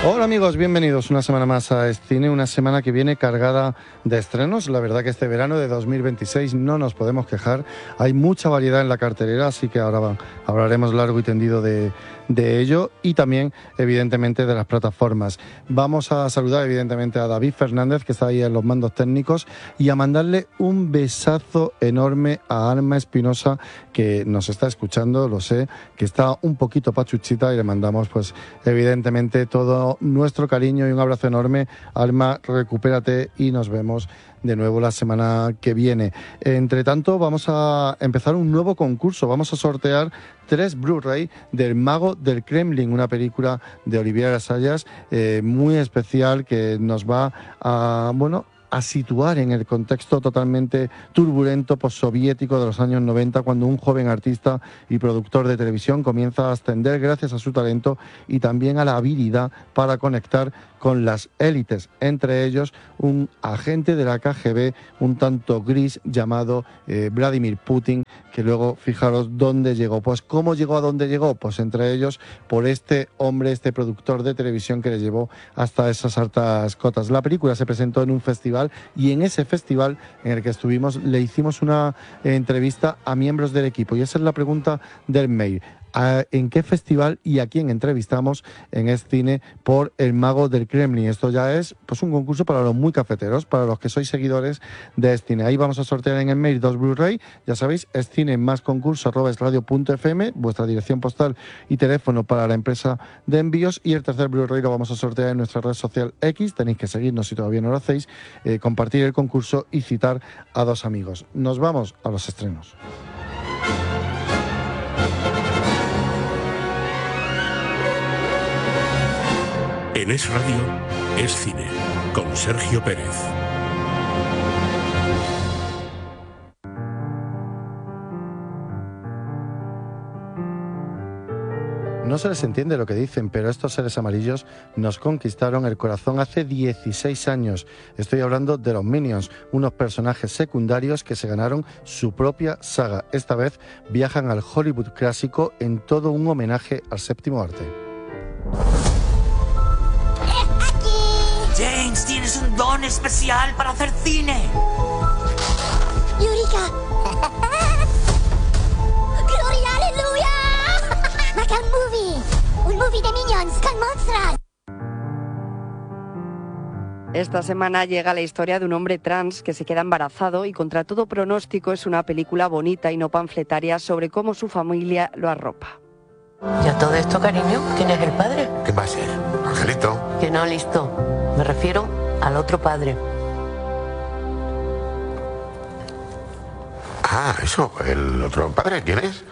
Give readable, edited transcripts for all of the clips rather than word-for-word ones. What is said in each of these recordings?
Hola amigos, bienvenidos una semana más a Escine, una semana que viene cargada de estrenos. La verdad que este verano de 2026 no nos podemos quejar, hay mucha variedad en la cartelera, así que ahora hablaremos largo y tendido de ello y también evidentemente de las plataformas. Vamos a saludar evidentemente a David Fernández, que está ahí en los mandos técnicos, y a mandarle un besazo enorme a Alma Espinosa, que nos está escuchando, lo sé, que está un poquito pachuchita, y le mandamos pues evidentemente todo nuestro cariño y un abrazo enorme. Alma, recupérate y nos vemos de nuevo la semana que viene. Entre tanto, vamos a empezar un nuevo concurso. Vamos a sortear 3 Blu-ray del Mago del Kremlin, una película de Olivier Assayas muy especial, que nos va a situar en el contexto totalmente turbulento postsoviético de los años 90, cuando un joven artista y productor de televisión comienza a ascender gracias a su talento y también a la habilidad para conectar con las élites, entre ellos un agente de la KGB un tanto gris llamado Vladimir Putin, que luego fijaros dónde llegó. Pues ¿cómo llegó a dónde llegó? Pues entre ellos por este hombre, este productor de televisión que le llevó hasta esas altas cotas. La película se presentó en un festival y en ese festival en el que estuvimos le hicimos una entrevista a miembros del equipo, y esa es la pregunta del mail. ¿En qué festival y a quién entrevistamos en Escine por El Mago del Kremlin? Esto ya es pues un concurso para los muy cafeteros, para los que sois seguidores de Escine. Ahí vamos a sortear en el mail 2 Blu-ray, ya sabéis, escine+concurso@esradio.fm, vuestra dirección postal y teléfono para la empresa de envíos, y el tercer Blu-ray lo vamos a sortear en nuestra red social X. Tenéis que seguirnos si todavía no lo hacéis, compartir el concurso y citar a 2 amigos. Nos vamos a los estrenos. En Es Radio, Es Cine, con Sergio Pérez. No se les entiende lo que dicen, pero estos seres amarillos nos conquistaron el corazón hace 16 años. Estoy hablando de los Minions, unos personajes secundarios que se ganaron su propia saga. Esta vez viajan al Hollywood clásico en todo un homenaje al séptimo arte. James, tienes un don especial para hacer cine. Eureka. Gloria, aleluya. Maca un movie de Minions con monstruos. Esta semana llega la historia de un hombre trans que se queda embarazado y contra todo pronóstico es una película bonita y no panfletaria sobre cómo su familia lo arropa. ¿Y a todo esto, cariño? ¿Quién es el padre? ¿Qué va a ser? ¿Angelito? Que no, listo. Me refiero al otro padre. Ah, eso, el otro padre, ¿quién es?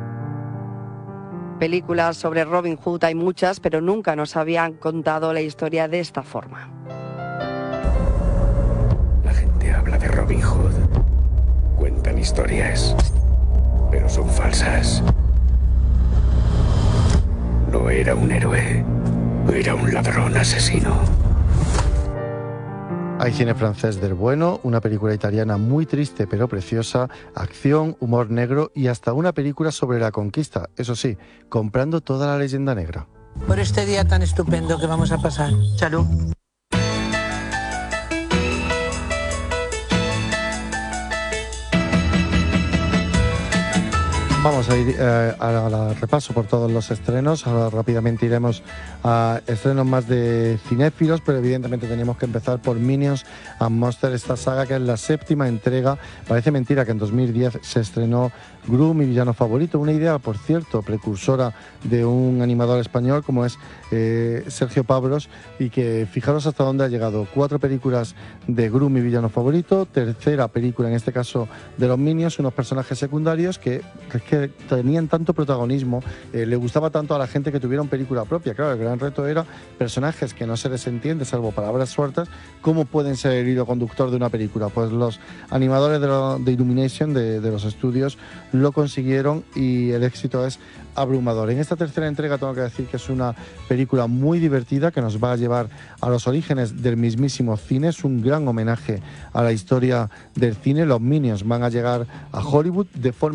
Películas sobre Robin Hood hay muchas, pero nunca nos habían contado la historia de esta forma. La gente habla de Robin Hood. Cuentan historias, pero son falsas. No era un héroe, era un ladrón asesino. Hay cine francés del bueno, una película italiana muy triste pero preciosa, acción, humor negro y hasta una película sobre la conquista, eso sí, comprando toda la leyenda negra. Por este día tan estupendo que vamos a pasar. Salud. Vamos a ir al repaso por todos los estrenos. Ahora rápidamente iremos a estrenos más de cinéfilos, pero evidentemente tenemos que empezar por Minions and Monsters, esta saga que es la 7ª entrega. Parece mentira que en 2010 se estrenó Gru, mi villano favorito, una idea, por cierto, precursora de un animador español como es Sergio Pablos, y que fijaros hasta dónde ha llegado. 4 películas de Gru, mi villano favorito, tercera película en este caso de los Minions, unos personajes secundarios que tenían tanto protagonismo, le gustaba tanto a la gente que tuvieron película propia. Claro, el gran reto era personajes que no se les entiende, salvo palabras sueltas, ¿cómo pueden ser el hilo conductor de una película? Pues los animadores de Illumination, de los estudios, lo consiguieron y el éxito es abrumador. En esta tercera entrega tengo que decir que es una película muy divertida que nos va a llevar a los orígenes del mismísimo cine. Es un gran homenaje a la historia del cine. Los Minions van a llegar a Hollywood de forma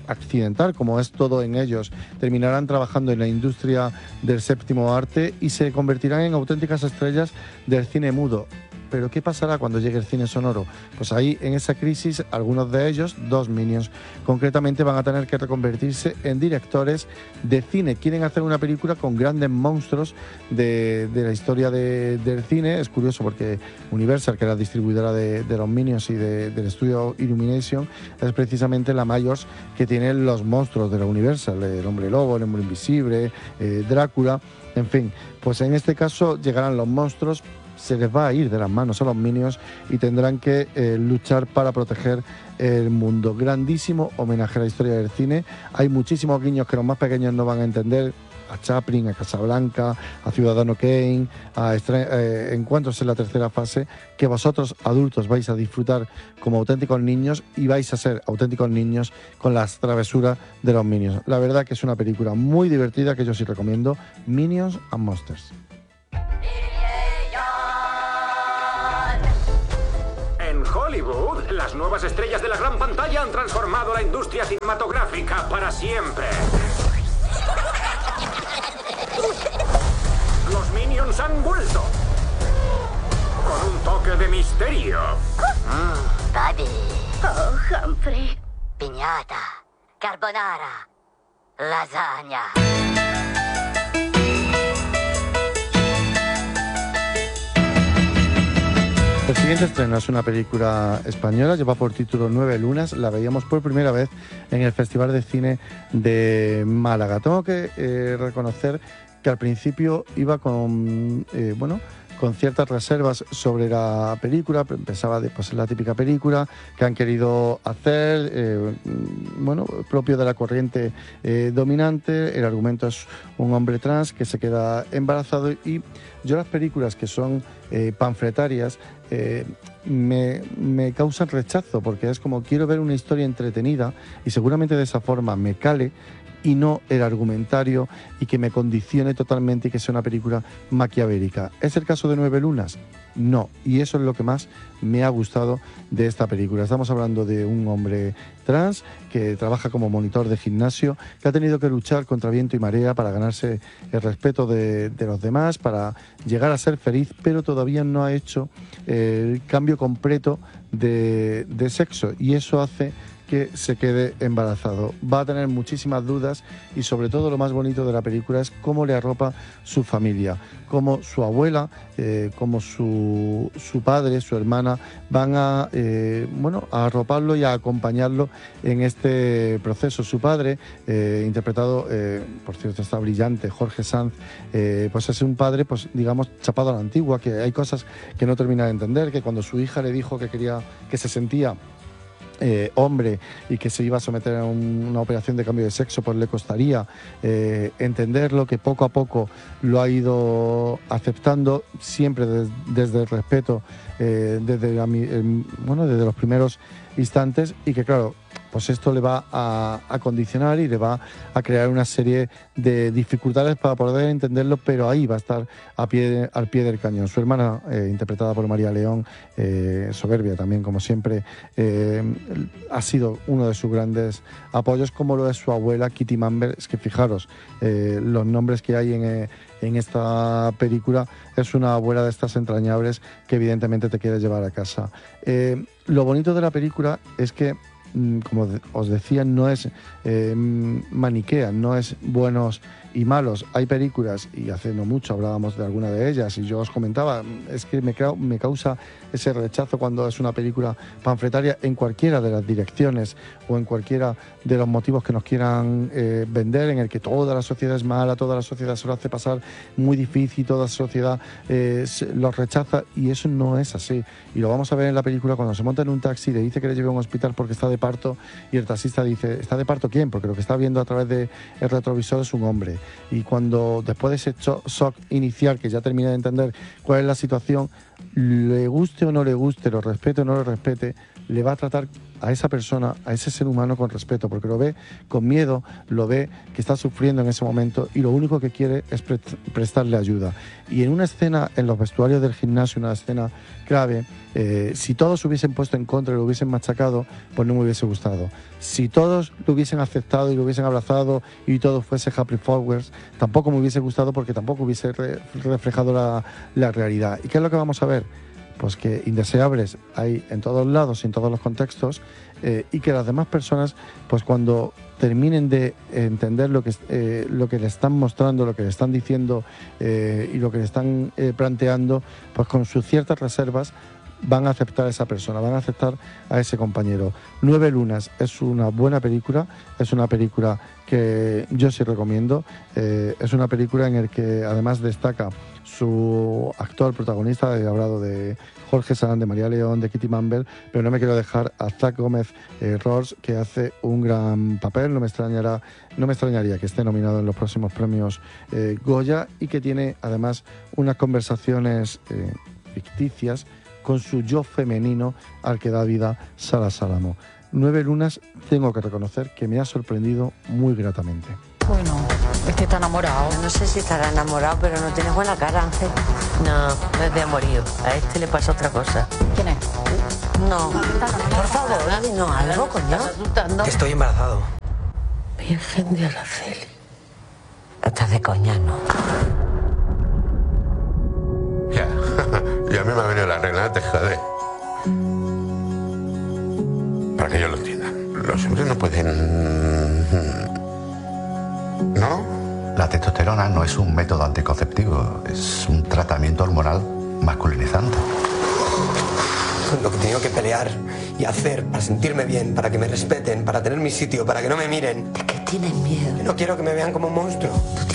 accidental, como es todo en ellos, terminarán trabajando en la industria del séptimo arte y se convertirán en auténticas estrellas del cine mudo. Pero ¿qué pasará cuando llegue el cine sonoro? Pues ahí, en esa crisis, algunos de ellos, 2 Minions, concretamente van a tener que reconvertirse en directores de cine. Quieren hacer una película con grandes monstruos de la historia del cine. Es curioso porque Universal, que era la distribuidora de los Minions y del estudio Illumination, es precisamente la mayor que tiene los monstruos de la Universal. El Hombre Lobo, el Hombre Invisible, Drácula, en fin. Pues en este caso llegarán los monstruos, se les va a ir de las manos a los Minions y tendrán que luchar para proteger el mundo. Grandísimo homenaje a la historia del cine. Hay muchísimos guiños que los más pequeños no van a entender, a Chaplin, a Casablanca, a Ciudadano Kane, a Encuentros en la tercera fase, que vosotros adultos vais a disfrutar como auténticos niños y vais a ser auténticos niños con las travesuras de los Minions. La verdad que es una película muy divertida que yo sí recomiendo, Minions and Monsters. Hollywood, las nuevas estrellas de la gran pantalla han transformado la industria cinematográfica para siempre. Los Minions han vuelto con un toque de misterio. Daddy. Oh, Humphrey. Piñata. Carbonara. Lasagna. El siguiente estreno es una película española, lleva por título 9 lunas, la veíamos por primera vez en el Festival de Cine de Málaga. Tengo que reconocer que al principio iba con ciertas reservas sobre la película. Pensaba de la típica película que han querido hacer, propio de la corriente dominante. El argumento es un hombre trans que se queda embarazado y yo las películas que son panfletarias me causan rechazo porque es como quiero ver una historia entretenida y seguramente de esa forma me cale y no el argumentario y que me condicione totalmente y que sea una película maquiavélica. ¿Es el caso de 9 lunas? No, y eso es lo que más me ha gustado de esta película. Estamos hablando de un hombre trans que trabaja como monitor de gimnasio, que ha tenido que luchar contra viento y marea para ganarse el respeto de los demás, para llegar a ser feliz, pero todavía no ha hecho el cambio completo de sexo y eso hace que se quede embarazado. Va a tener muchísimas dudas y sobre todo lo más bonito de la película es cómo le arropa su familia, cómo su abuela, cómo su padre, su hermana van a arroparlo y a acompañarlo en este proceso. Su padre, interpretado, por cierto está brillante, Jorge Sanz, pues es un padre, pues digamos, chapado a la antigua, que hay cosas que no termina de entender, que cuando su hija le dijo que se sentía hombre y que se iba a someter a una operación de cambio de sexo, pues le costaría entenderlo, que poco a poco lo ha ido aceptando, siempre desde el respeto, desde los primeros instantes, y que claro, pues esto le va a condicionar y le va a crear una serie de dificultades para poder entenderlo, pero ahí va a estar al pie del cañón. Su hermana, interpretada por María León, soberbia también, como siempre, ha sido uno de sus grandes apoyos, como lo es su abuela, Kitty Mamber. Es que fijaros, los nombres que hay en esta película. Es una abuela de estas entrañables que evidentemente te quiere llevar a casa. Lo bonito de la película es que, como os decía, no es maniquea, no es buenos y malos. Hay películas, y hace no mucho hablábamos de alguna de ellas, y yo os comentaba, es que me causa ese rechazo cuando es una película panfletaria en cualquiera de las direcciones o en cualquiera de los motivos que nos quieran vender, en el que toda la sociedad es mala, toda la sociedad se lo hace pasar muy difícil, toda la sociedad los rechaza, y eso no es así. Y lo vamos a ver en la película cuando se monta en un taxi, le dice que le lleve a un hospital porque está de parto, y el taxista dice, ¿está de parto quién? Porque lo que está viendo a través del retrovisor es un hombre. Y cuando, después de ese shock inicial, que ya termina de entender cuál es la situación, le guste o no le guste, lo respete o no lo respete, le va a tratar a esa persona, a ese ser humano con respeto, porque lo ve con miedo, lo ve que está sufriendo en ese momento y lo único que quiere es prestarle ayuda. Y en una escena, en los vestuarios del gimnasio, una escena clave, si todos hubiesen puesto en contra y lo hubiesen machacado, pues no me hubiese gustado. Si todos lo hubiesen aceptado y lo hubiesen abrazado y todo fuese happy forwards, tampoco me hubiese gustado porque tampoco hubiese reflejado la realidad. ¿Y qué es lo que vamos a ver? Pues que indeseables hay en todos lados y en todos los contextos, y que las demás personas, pues cuando terminen de entender lo que le están mostrando, lo que le están diciendo y lo que le están planteando, pues con sus ciertas reservas van a aceptar a esa persona, van a aceptar a ese compañero. 9 lunas es una buena película, es una película que yo sí recomiendo, es una película en la que además destaca su actor protagonista, he hablado de Jorge Sanz, de María León, de Kitty Mamber, pero no me quiero dejar a Zach Gómez Rors, que hace un gran papel. No me extrañaría que esté nominado en los próximos premios Goya, y que tiene además unas conversaciones ficticias con su yo femenino al que da vida Sara Salamo. 9 lunas, tengo que reconocer que me ha sorprendido muy gratamente. Bueno, es que está enamorado. No sé si estará enamorado, pero no tiene buena cara, Ángel. No, no es de amorío. A este le pasa otra cosa. ¿Quién es? No. Por favor, dinos algo, coño. ¿Estás asustando? Estoy embarazado. Virgen de Araceli. Estás de coña, ¿no? Ya, y a mí me ha venido la reina, te jode. Para que yo lo entienda. Los hombres no pueden... ¿No? La testosterona no es un método anticonceptivo, es un tratamiento hormonal masculinizante. Lo que he tenido que pelear y hacer para sentirme bien, para que me respeten, para tener mi sitio, para que no me miren. ¿De qué tienes miedo? No quiero que me vean como un monstruo.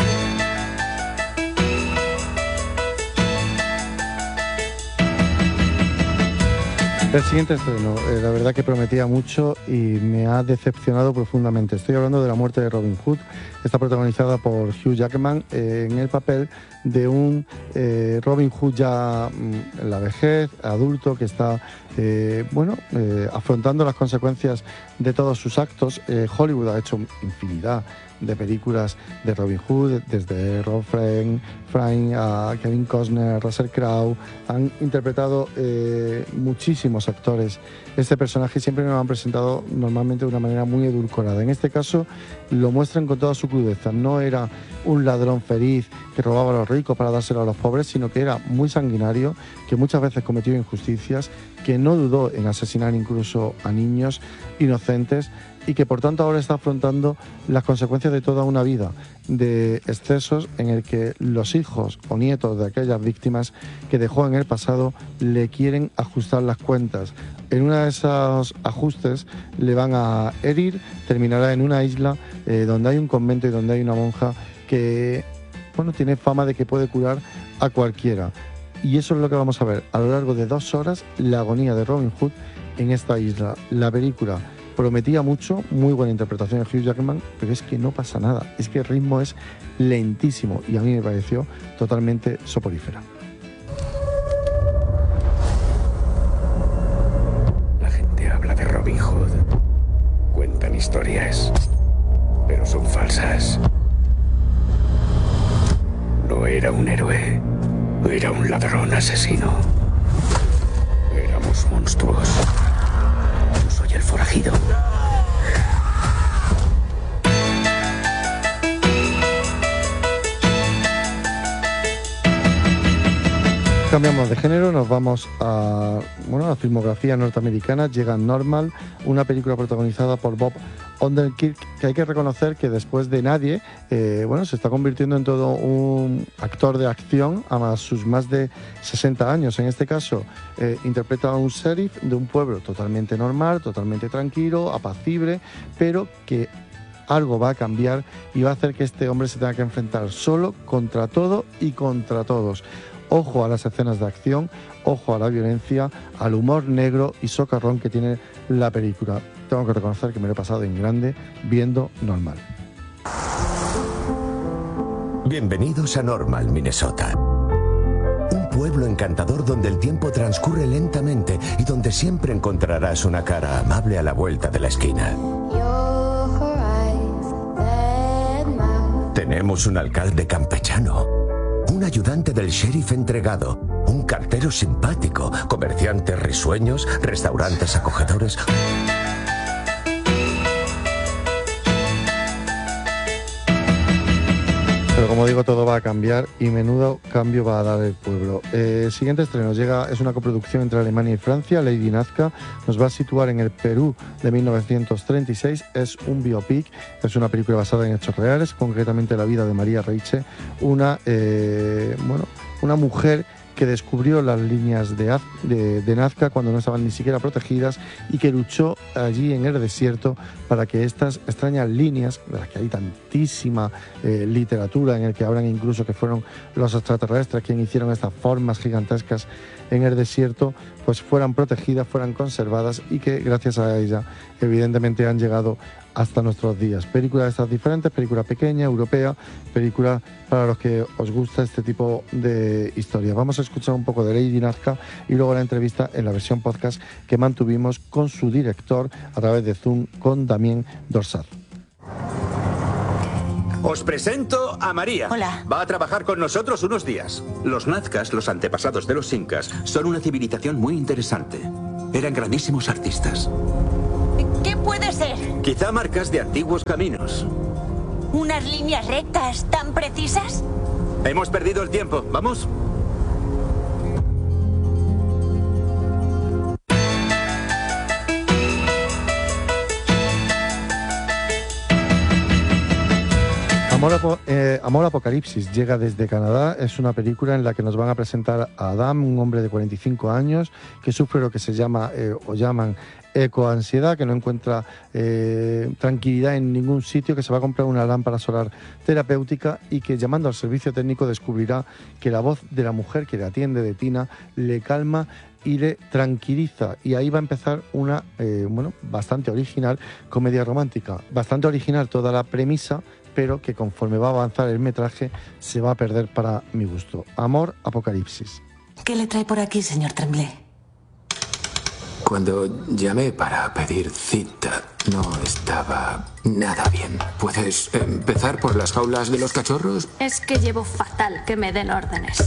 El siguiente estreno, la verdad que prometía mucho y me ha decepcionado profundamente. Estoy hablando de La muerte de Robin Hood. Está protagonizada por Hugh Jackman en el papel de un Robin Hood ya en la vejez, adulto, que está afrontando las consecuencias de todos sus actos. Hollywood ha hecho infinidad de películas de Robin Hood, desde Rob Frame a Kevin Costner, Russell Crowe. Han interpretado muchísimos actores este personaje, siempre nos lo han presentado normalmente de una manera muy edulcorada. En este caso lo muestran con toda su crudeza. No era un ladrón feliz que robaba a los ricos para dárselo a los pobres, sino que era muy sanguinario, que muchas veces cometió injusticias, que no dudó en asesinar incluso a niños inocentes, y que por tanto ahora está afrontando las consecuencias de toda una vida de excesos en el que los hijos o nietos de aquellas víctimas que dejó en el pasado le quieren ajustar las cuentas. En uno de esos ajustes le van a herir, terminará en una isla donde hay un convento y donde hay una monja que tiene fama de que puede curar a cualquiera. Y eso es lo que vamos a ver a lo largo de 2 horas, la agonía de Robin Hood en esta isla. La película prometía mucho, muy buena interpretación de Hugh Jackman, pero es que no pasa nada, es que el ritmo es lentísimo y a mí me pareció totalmente soporífera. La gente habla de Robin Hood, cuentan historias, pero son falsas. No era un héroe, era un ladrón asesino. Éramos monstruos. Soy el forajido. Cambiamos de género, nos vamos a la filmografía norteamericana. Llega Normal, una película protagonizada por Bob Odenkirk, que hay que reconocer que después de Nadie, se está convirtiendo en todo un actor de acción a sus más de 60 años. En este caso, interpreta a un sheriff de un pueblo totalmente normal, totalmente tranquilo, apacible, pero que algo va a cambiar y va a hacer que este hombre se tenga que enfrentar solo contra todo y contra todos. Ojo a las escenas de acción, ojo a la violencia, al humor negro y socarrón que tiene la película. Tengo que reconocer que me lo he pasado en grande viendo Normal. Bienvenidos a Normal, Minnesota. Un pueblo encantador donde el tiempo transcurre lentamente y donde siempre encontrarás una cara amable a la vuelta de la esquina. Tenemos un alcalde campechano, un ayudante del sheriff entregado, un cartero simpático, comerciantes risueños, restaurantes acogedores. Pero como digo, todo va a cambiar y menudo cambio va a dar el pueblo. El siguiente estreno es una coproducción entre Alemania y Francia. Lady Nazca nos va a situar en el Perú de 1936. Es un biopic, es una película basada en hechos reales, concretamente la vida de María Reiche, una mujer que descubrió las líneas de Nazca cuando no estaban ni siquiera protegidas y que luchó allí en el desierto para que estas extrañas líneas, de las que hay tantísima literatura en el que hablan incluso que fueron los extraterrestres quienes hicieron estas formas gigantescas en el desierto, pues fueran protegidas, fueran conservadas y que gracias a ella evidentemente han llegado hasta nuestros días. Películas de estas diferentes, película pequeña, europea, película para los que os gusta este tipo de historia. Vamos a escuchar un poco de Lady Nazca y luego la entrevista en la versión podcast que mantuvimos con su director a través de Zoom, con Damien Dorsat. Os presento a María. Hola. Va a trabajar con nosotros unos días. Los nazcas, los antepasados de los incas, son una civilización muy interesante. Eran grandísimos artistas. ¿Qué puede ser? Quizá marcas de antiguos caminos. ¿Unas líneas rectas tan precisas? Hemos perdido el tiempo. ¿Vamos? Amor Apocalipsis llega desde Canadá. Es una película en la que nos van a presentar a Adam, un hombre de 45 años que sufre lo que se llama o llaman ecoansiedad, que no encuentra tranquilidad en ningún sitio, que se va a comprar una lámpara solar terapéutica y que llamando al servicio técnico descubrirá que la voz de la mujer que le atiende, de Tina, le calma y le tranquiliza. Y ahí va a empezar una bastante original comedia romántica. Bastante original toda la premisa, pero que conforme va a avanzar el metraje se va a perder para mi gusto. Amor Apocalipsis. ¿Qué le trae por aquí, señor Tremblay? Cuando llamé para pedir cita, no estaba nada bien. ¿Puedes empezar por las jaulas de los cachorros? Es que llevo fatal que me den órdenes.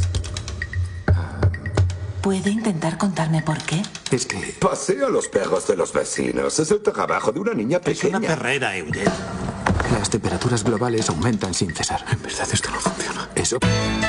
¿Puede intentar contarme por qué? Es que... Paseo a los perros de los vecinos. Es el trabajo de una niña pequeña. Es una perrera, Eugene. Las temperaturas globales aumentan sin cesar. En verdad esto no funciona. Eso...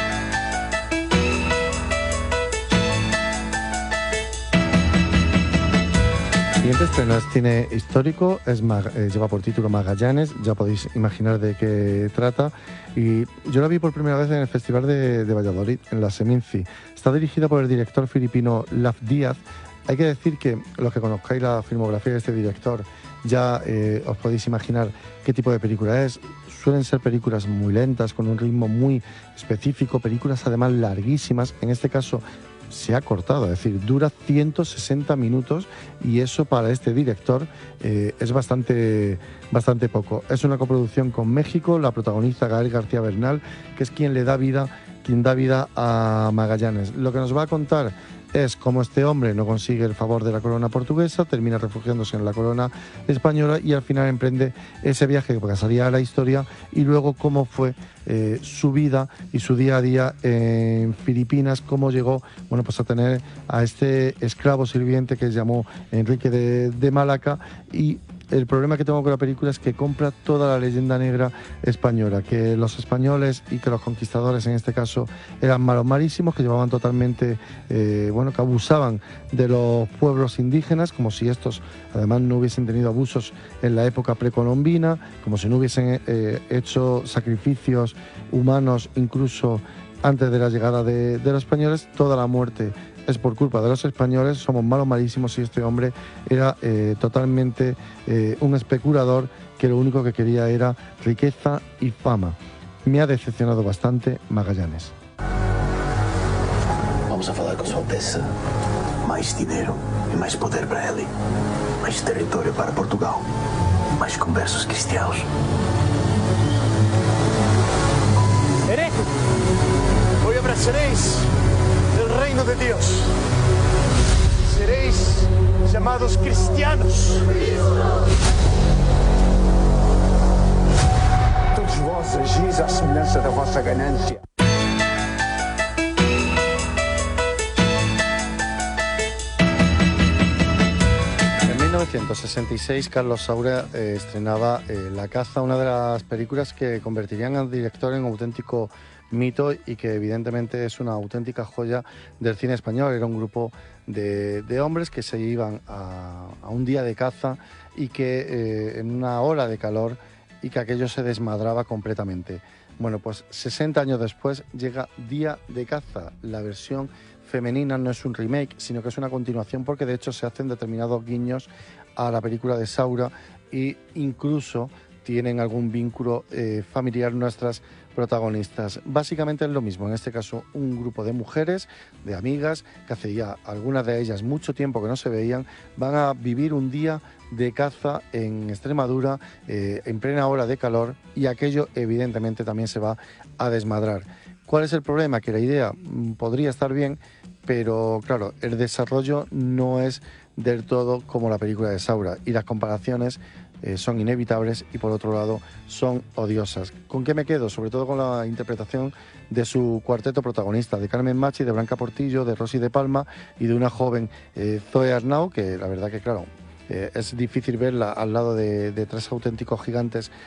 El siguiente estreno es cine histórico, lleva por título Magallanes, ya podéis imaginar de qué trata. Y yo la vi por primera vez en el Festival de Valladolid, en la Seminci. Está dirigida por el director filipino Laf Díaz. Hay que decir que los que conozcáis la filmografía de este director ya os podéis imaginar qué tipo de película es. Suelen ser películas muy lentas, con un ritmo muy específico, películas además larguísimas. En este caso se ha cortado, es decir, dura 160 minutos y eso para este director es bastante poco. Es una coproducción con México, la protagoniza Gael García Bernal, que es quien da vida a Magallanes. Lo que nos va a contar es cómo este hombre no consigue el favor de la corona portuguesa, termina refugiándose en la corona española y al final emprende ese viaje que pasaría a la historia, y luego cómo fue su vida y su día a día en Filipinas, cómo llegó pues a tener a este esclavo sirviente que llamó Enrique de Malaca. Y el problema que tengo con la película es que compra toda la leyenda negra española, que los españoles y que los conquistadores en este caso eran malos malísimos, que llevaban totalmente, que abusaban de los pueblos indígenas, como si estos además no hubiesen tenido abusos en la época precolombina, como si no hubiesen hecho sacrificios humanos incluso antes de la llegada de los españoles. Toda la muerte es por culpa de los españoles, somos malos malísimos, y este hombre era totalmente un especulador que lo único que quería era riqueza y fama. Me ha decepcionado bastante Magallanes. Vamos a falar com Sua Alteza. Mais dinheiro e mais poder para ele. Mais território para Portugal. Mais conversos cristianos. Hereje, hoy abrazaréis el reino de Dios. Seréis llamados cristianos. Todos vós agis à semelhança da vossa ganância. En 1966 Carlos Saura estrenaba La caza, una de las películas que convertirían al director en un auténtico mito y que evidentemente es una auténtica joya del cine español. Era un grupo de hombres que se iban a un día de caza y que en una hora de calor y que aquello se desmadraba completamente. Bueno, pues 60 años después llega Día de Caza. La versión femenina no es un remake, sino que es una continuación, porque de hecho se hacen determinados guiños a la película de Saura e incluso tienen algún vínculo familiar nuestras protagonistas. Básicamente es lo mismo, en este caso un grupo de mujeres, de amigas, que hace ya algunas de ellas mucho tiempo que no se veían, van a vivir un día de caza en Extremadura, en plena hora de calor, y aquello evidentemente también se va a desmadrar. ¿Cuál es el problema? Que la idea podría estar bien, pero claro, el desarrollo no es del todo como la película de Saura, y las comparaciones son inevitables y por otro lado son odiosas. ¿Con qué me quedo? Sobre todo con la interpretación de su cuarteto protagonista, de Carmen Machi, de Blanca Portillo, de Rosy de Palma y de una joven Zoe Arnau, que la verdad que claro, es difícil verla al lado de tres auténticos gigantes